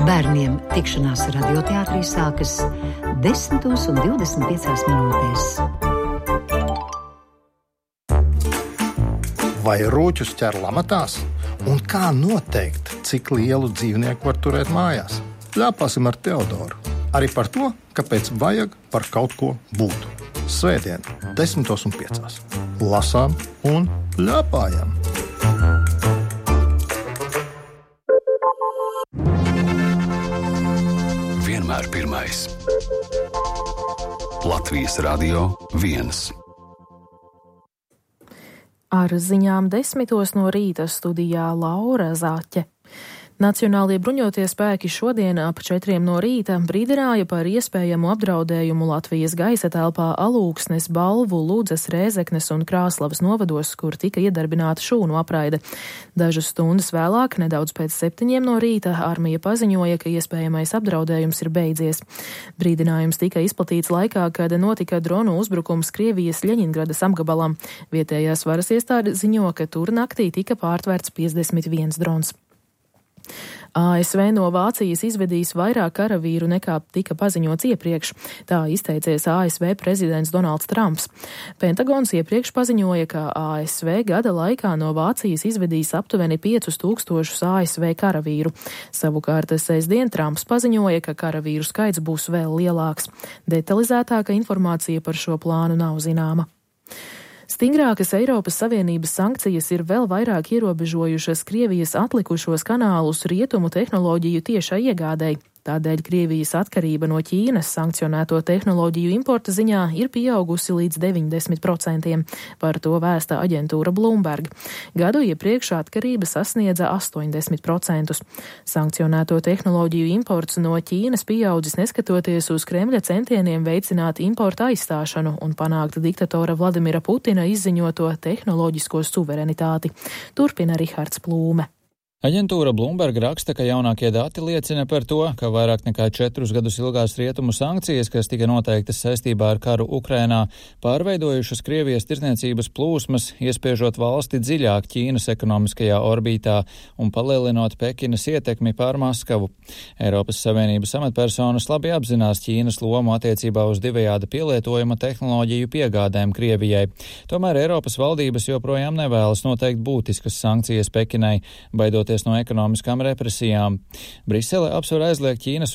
Bērniem tikšanās radioteātrī sākas 10:25 minūtēs. Vai rūķus ķer lamatās? Un kā noteikt, cik lielu dzīvnieku var turēt mājās? Ļāpāsim ar Teodoru. Arī par to, kāpēc vajag par kaut ko būt. Svētdien, 10:05. Lasām un ļāpājam! Vienmēr pirmais. Latvijas Radio 1. Ar ziņām 10 no rīta studijā Laura Zaķe. Nacionālie bruņotie spēki šodien ap 4 no rīta brīdināja par iespējamu apdraudējumu Latvijas gaisa telpā Alūksnes, Balvu, Ludzas, Rēzeknes un Krāslavas novados, kur tika iedarbināta šūnu apraide. Dažas stundas vēlāk, nedaudz pēc 7 no rīta, armija paziņoja, ka iespējamais apdraudējums ir beidzies. Brīdinājums tika izplatīts laikā, kad notika dronu uzbrukums Krievijas Ļeņingradas apgabalam. Vietējās varas iestādes ziņo, ka tur naktī tika pārtvērts 51 drons. ASV no Vācijas izvedīs vairāk karavīru nekā tika paziņots iepriekš, tā izteicies ASV prezidents Donalds Trumps. Pentagons iepriekš paziņoja, ka ASV gada laikā no Vācijas izvedīs aptuveni 5000 ASV karavīru. Savukārt sestdien Trumps paziņoja, ka karavīru skaits būs vēl lielāks. Detalizētāka informācija par šo plānu nav zināma. Stingrākas Eiropas Savienības sankcijas ir vēl vairāk ierobežojušas Krievijas atlikušos kanālus rietumu tehnoloģiju tiešai iegādei. Tādēļ Krievijas atkarība no Ķīnas sankcionēto tehnoloģiju importa ziņā ir pieaugusi līdz 90%. Par to vēsta aģentūra Bloomberg. Gadu iepriekš atkarība sasniedza 80%. Sankcionēto tehnoloģiju imports no Ķīnas pieaudzis neskatoties uz Kremļa centieniem veicināt importa aizstāšanu un panākt diktatora Vladimira Putina izziņoto tehnoloģisko suverenitāti. Turpina Rihards Plūme. Aģentūra Bloomberg raksta, ka jaunākie dati liecina par to, ka vairāk nekā 4 gadus ilgās rietumu sankcijas, kas tika noteiktas saistībā ar karu Ukrainā, pārveidojušas Krievijas tirdzniecības plūsmas, iespiežot valsti dziļāk Ķīnas ekonomiskajā orbītā un palielinot Pekinas ietekmi pār Maskavu. Eiropas Savienības amatpersonas labi apzinās Ķīnas lomu attiecībā uz divējāda pielietojuma tehnoloģiju piegādēm Krievijai. Tomēr Eiropas valdības joprojām nevēlas noteikt būtiskas sankcijas Pekinai, baidoties no ekonomiskām represijām. Brisele apsver aizliegt Ķīnas